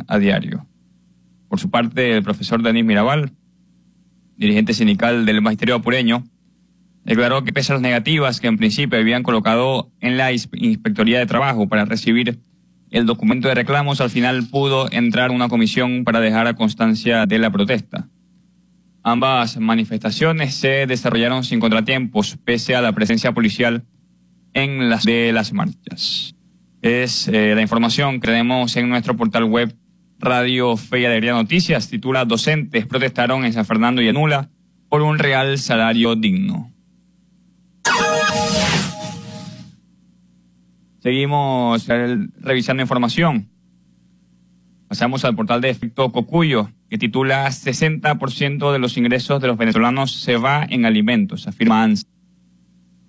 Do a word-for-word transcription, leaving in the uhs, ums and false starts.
a diario. Por su parte, el profesor Denis Mirabal, dirigente sindical del Magisterio Apureño, declaró que pese a las negativas que en principio habían colocado en la Inspectoría de Trabajo para recibir el documento de reclamos, al final pudo entrar una comisión para dejar a constancia de la protesta. Ambas manifestaciones se desarrollaron sin contratiempos, pese a la presencia policial en las de las marchas. Es eh, la información que tenemos en nuestro portal web Radio Fe y Alegría Noticias. Titula: docentes protestaron en San Fernando y Anula por un real salario digno. Seguimos revisando información. Pasamos al portal de Efecto Cocuyo, que titula: sesenta por ciento de los ingresos de los venezolanos se va en alimentos, afirma ANSA.